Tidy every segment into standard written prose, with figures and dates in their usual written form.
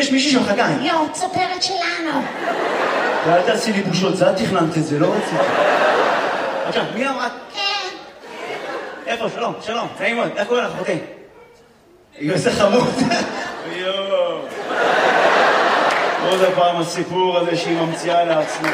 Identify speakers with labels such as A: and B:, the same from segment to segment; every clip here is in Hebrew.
A: יש מישהי של חגי.
B: יואו, צפרת שלנו.
A: ואל תעשי לי בושות, זה את תכננת את זה, לא רציתי. עכשיו, מי אמרת?
B: כן.
A: איפה? שלום, נעים מאוד, איך קוראים לך, אחותי? איזה חמוד. יואו. עוד הפעם הסיפור הזה שהיא ממציאה לעצמה.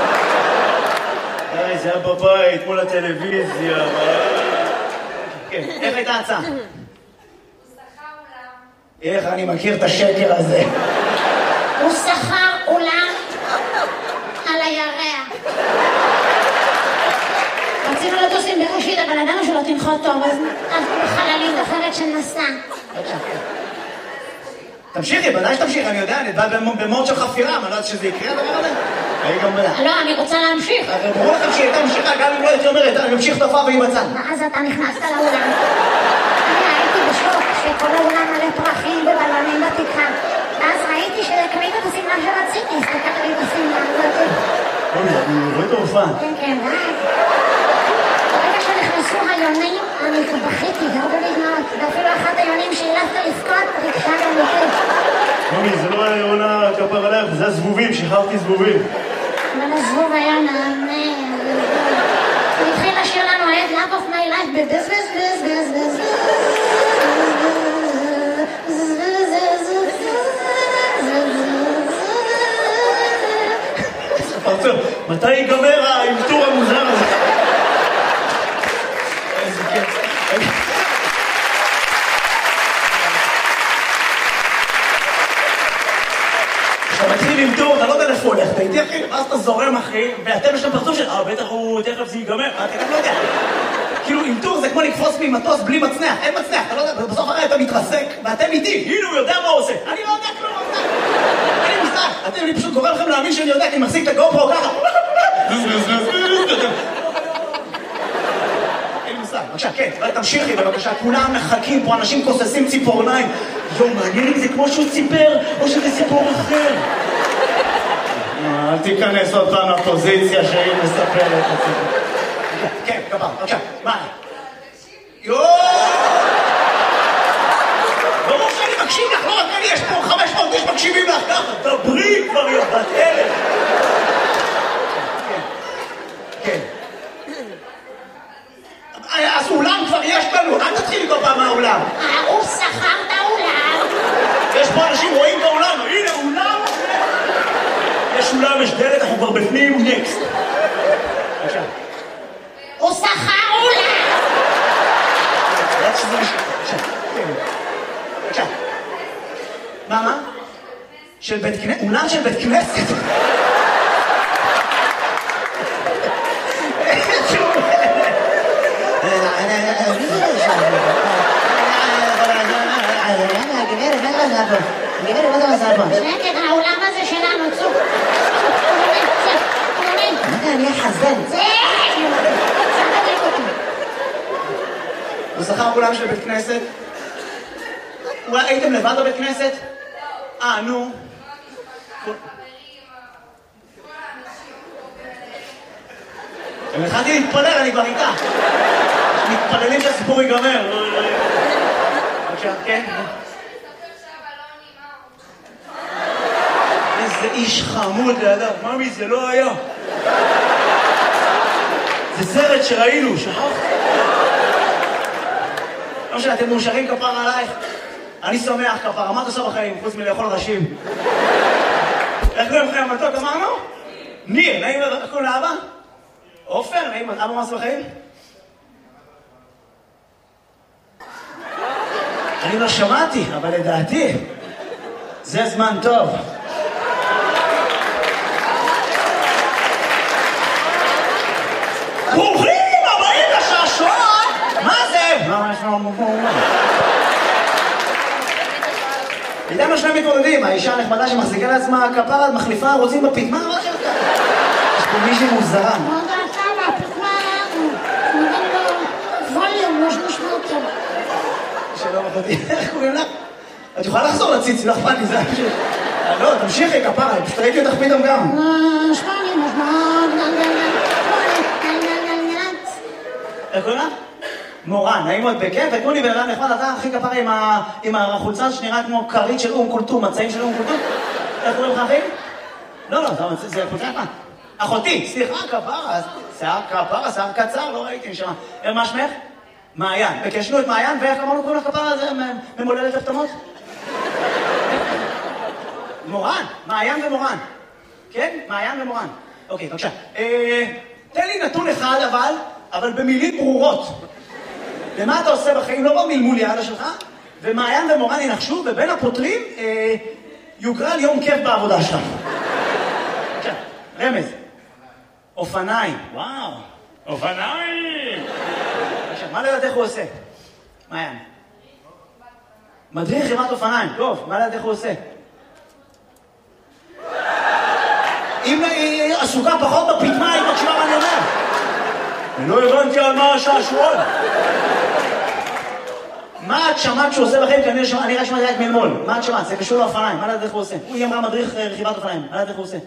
A: די, זה היה בבית, מול הטלוויזיה. כן, איך הייתה ההצעה?
B: הוא שכר אולם.
A: איך אני מכיר את השקר הזה?
B: הוא שכר אולם על הירח. רצינו לטוס עם בראשית, אבל ידענו שלא תנחות טוב, אז בחללית אחרת שנסע.
A: תמשיכי, ודאי שתמשיכי, אני יודע, אני בא במוד של חפירה, אני לא יודעת שזה יקרה הדבר הזה.
B: לא, אני רוצה להמשיך.
A: הרי ברור לכם שהיא הייתה ממשיכה, גם אם לא הייתי אומרת, אני ממשיך תופעה והיא בצד.
B: ואז אתה נכנסת לאולם. אני הייתי בשוק שכל האולם מלא פרחים ובלונים בתקרה. ואז ראיתי שקנית את השמלה שרציתי, הסתכלתי את השמלה הזאת.
A: אני רואה את ההופעה.
B: כן, ברגע שנכנסו היונים, אני בכיתי, גרדו לי דמעות, ואפילו אחת היונים שהילפת לבכות, ריגשה גם אותי.
A: מומי, זה לא היה יונה כפר עליך, זה הזבובים, שחררתי זבובים.
B: אבל הזבוב היה נענה. הוא התחיל לשיר לנו את Love of my life בבז בז בז בז בז
A: פרצוף, מתי ייגמר האלתור המוזר הזה? איזה כיף. עכשיו מתחיל עם טור, אתה לא יודע איפה הולך, אתה איתי אחי, ואז אתה זורם אחי, ואתם יש להם פרצוף של, בטח הוא תכף זה ייגמר, אתה גם לא יודע. כאילו עם טור זה כמו לקפוץ ממטוס בלי מצנח, אין מצנח, אתה לא יודע, בסוף הרי אתה מתרסק, ואתם איתי, הנה הוא יודע מה הוא עושה, אני לא יודע כלום, אני מושג, אני פשוט גורם לכם להאמין שאני יודע, כי אני מחזיק את הגופרו ככה. אין מושג, בבקשה, כן, תמשיכי בבקשה, כולם מחכים פה, אנשים כוססים ציפורניים. יום, מעניין אם זה כמו שהוא ציפר, או שזה סיפור אחר. אל תיכנס עוד פעם לפוזיציה שהיא מספרת את הסיפור. כן, גבר, בבקשה, מה? יואו! ברור שאני מקשיב לך, לא רק אני, יש פה 500 איש מקשיבים לך ככה, דברי כבר יא בת אלף. כן. אז אולם כבר יש לנו, אל תתחיל איתו פעם מהאולם.
B: הוא שכר את האולם.
A: יש פה אנשים רואים באולם, הנה אולם. יש אולם, יש דלת, אנחנו כבר בפנים, נקסט. בבקשה.
B: הוא שכר אולם.
A: בבקשה. מה? של בית כנסת? אולם של בית כנסת? גברת, מה אתה מזל פה?
B: שקט, האולם הזה שלנו, צוק.
A: אני אחזן.
B: זה! תדליק אותי.
A: הוא שכר אולם של בית כנסת? הייתם לבד בבית כנסת? נו. התחלתי להתפלל, אני כבר איתה. מתפללים שהסיפור ייגמר. בבקשה, כן? איזה איש חמוד לידיו, ממי זה לא היה. זה סרט שראינו, שכחת? לא משנה, אתם מאושרים כפר עלייך? אני שמח כפר, מה אתה עושה בחיים, חוץ מלאכול ראשים? איך קוראים לכם המתוק, אמרנו? ניר, נעים, איך קוראים לאבא? עופר, נעים, אבא מה עושה בחיים? אני לא שמעתי, אבל לדעתי, זה זמן טוב. ברוכים הבאים לשעשועון! מה זה? מה יש לנו? איתנו שני מתמודדים, האישה הנחמדה שמחזיקה לעצמה כפרה, מחליפה רוצים בפיטמה, מה שלך? יש פה מישהי מוזרה.
B: מה דעתה מהפיטמה? נראה לו ווליום, יש משמעות טוב.
A: שלום אחותי, איך קוראים לך? את יכולה לחזור לציץ, לא אכפת לי, זה פשוט. לא, תמשיכי כפרה, פשוט ראיתי אותך פתאום גם. איך קוראים לך? מורן, נעים מאוד בכיף, ותנו לי בן אדם נחמד, אתה הכי כפרה עם החולצה שנראה כמו כרית של קולטום, מצעים של קולטום. איך קוראים לך אחי? לא, זה חולצה נחמד. אחותי, סליחה, כפרה, שיער קצר, לא ראיתי משמה. מה שמך? מעיין. וקשנו את מעיין, ואיך אמרנו קוראים לך כפרה הזה ממולדת הפתמות? מורן, מעיין ומורן. כן? מעיין ומורן. אוקיי, בבקשה. תן לי נתון אחד אבל במילים ברורות. ומה אתה עושה בחיים? לא במלמול יעדה שלך, ומעיין ומורן ינחשו, ובין הפותרים יוגרל יום כיף בעבודה שלך. בבקשה, רמז. אופניים. וואו, אופניים! בבקשה, מה לדעת איך הוא עושה? מעיין. מדריך חימת אופניים. טוב, מה לדעת איך הוא עושה? אם היא עסוקה פחות בפתמה, היא מקשיבה מה אני אומר. אני לא הבנתי על מה השעשועון. מה את שמעת שהוא עושה בחיים? אני רק שמעתי רק מלמול. מה את שמעת? זה קשור לאופניים. מה לדעת איך הוא עושה? היא אמרה מדריך רכיבת אופניים. מה לדעת איך הוא עושה?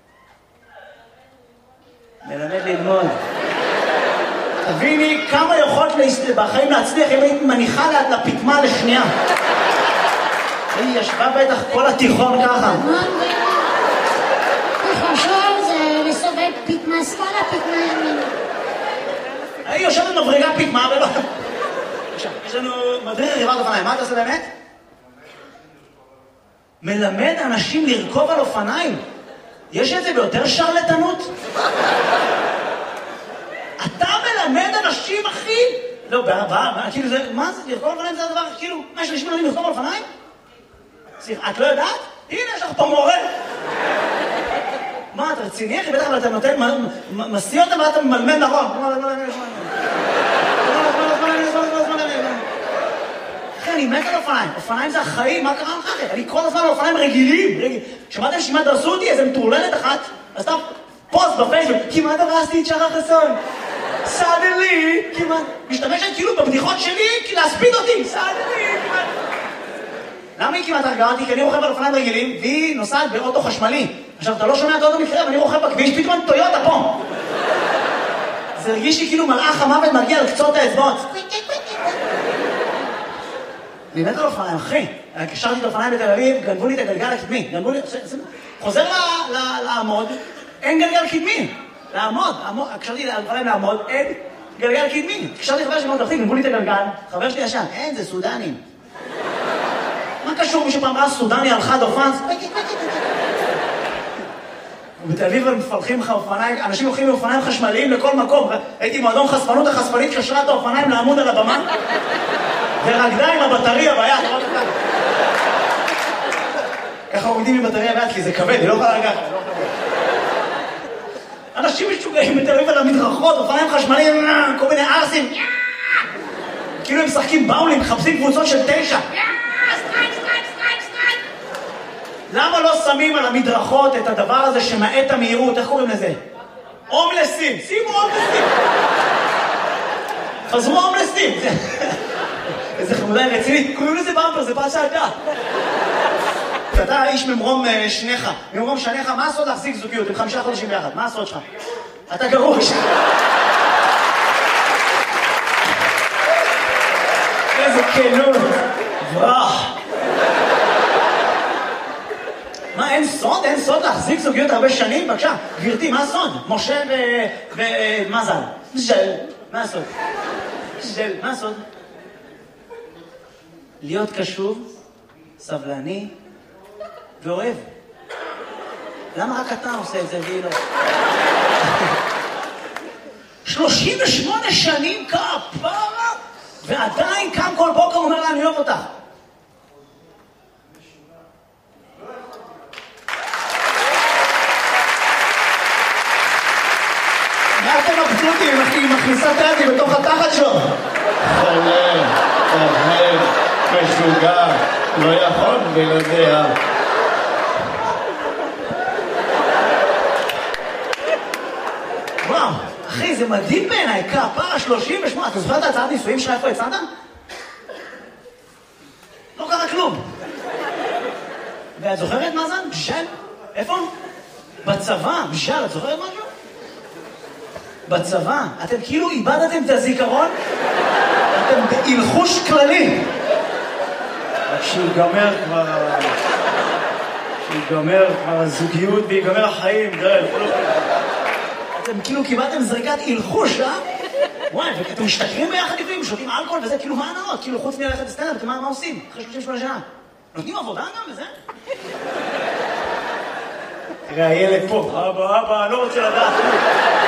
A: מלמד ללמוד. תביני כמה יכולת בחיים להצליח אם היית מניחה לפתמה לשנייה. היא ישבה בטח כל התיכון ככה.
B: לסובב פתמה שמאלה, פתמה ימין.
A: היא יושבת מבריגה פתמה ולא... עכשיו, יש לנו מדריך רכיבת אופניים. מה אתה עושה באמת? מלמד אנשים לרכוב על אופניים. יש את זה ביותר שרלטנות? אתה מלמד אנשים, אחי? לא, כאילו זה... מה זה? לרכוב על אופניים זה הדבר, כאילו... מה, יש אנשים מלמדים לרכוב על אופניים? סליחה, את לא יודעת? הנה, יש לך פה מורה. מה, אתה רציני? אחי, בטח, אבל אתה נותן, מסיא אותם ואתה ממלמד נכון. אחי, אני מת על אופניים. אופניים זה החיים, מה קרה לך? אני כל הזמן על אופניים רגילים. שמעתם שמה דרסו אותי? איזה מטורללת אחת. אז אתה פוסט בפייסבוק, כמעט הרסתי את שחר חסון. סאדלי, כמעט. משתמשת כאילו בבדיחות שלי, להספיד אותי. סאדלי, כמעט. למה היא כמעט הרגעה אותי? כי אני רוכב על אופניים רגילים, והיא נוסעת באוטו חשמלי. עכשיו, אתה לא שומע את האוטו מתקרב, אני רוכב בכביש, פתאום טויוטה פה. זה הרגיש לי כאילו מלאך המוות מגיע על קצות האצבעות. אני מת על אופניים, אחי. קשרתי את האופניים בתל אביב, גנבו לי את הגלגל הקדמי. חוזר לעמוד, אין גלגל קדמי. לעמוד, קשרתי את האופניים לעמוד, אין גלגל קדמי. קשרתי חבר שלי מאוד תחתית, גנבו לי את הגלגל, חבר שלי ישן, אין, זה סודנים. מה קשור? מישהו פעם ראה סודני על חד אופן? בתל אביב הם מפלחים לך אופניים, אנשים הולכים עם אופניים חשמליים לכל מקום. הייתי מועדון חשפנות, החשפנית קשרה את האופניים לעמוד על הבמה ורקדה עם הבטריה ביד. ככה עומדים עם בטריה ביד, כי זה כבד, היא לא יכולה לגעת. אנשים משוגעים בתל אביב על המדרכות, אופניים חשמליים, כל מיני ארסים. כאילו הם משחקים באולים, מחפשים קבוצות של 9. למה לא שמים על המדרכות את הדבר הזה שמעט המהירות? איך קוראים לזה? הומלסים. שימו הומלסים. חזרו הומלסים. איזה חמודה רצינית. קוראים לזה במפר, זה פעם שעדה. אתה איש ממרום שניך. ממרום שניך, מה הסוד להחזיק זוגיות? עם 5 חודשים ביחד. מה הסוד שלך? אתה גרוש. איזה כנות. ברח. מה, אין סוד? אין סוד להחזיק זוגיות הרבה שנים? בבקשה, גברתי, מה הסוד? משה ומזל. מה הסוד? מה הסוד? להיות קשוב, סבלני ואוהב. למה רק אתה עושה את זה והיא לא? 38 שנים כפרה, ועדיין קם כל בוקר אומר לה, אני אוהב אותך. מה אתם מבסוטים אם היא מכניסה תעדי בתוך התחת שלו?
C: חולה, אוהב, משוגע, לא יכול בלעדיה.
A: וואו, אחי, זה מדהים בעיניי, כפרה 38, אתה זוכר את ההצעת נישואים שלך איפה יצאת? לא קרה כלום. ואת זוכרת מה זה? בשל? איפה? בצבא, בשל, את זוכרת משהו? בצבא, אתם כאילו איבדתם את הזיכרון? הלחוש כללי. שיגמר כבר הזוגיות ויגמר החיים, אתם כאילו קיבלתם זריקת הלחוש, אה? וואי, ואתם משתכרים ביחד לפעמים, שותים אלכוהול וזה, כאילו מה הנאות? כאילו חוץ מללכת לסטנדאפ, מה עושים? אחרי 38 שנה. נותנים עבודה גם וזה? תראה, הילד פה, אבא, אני לא רוצה לדעת.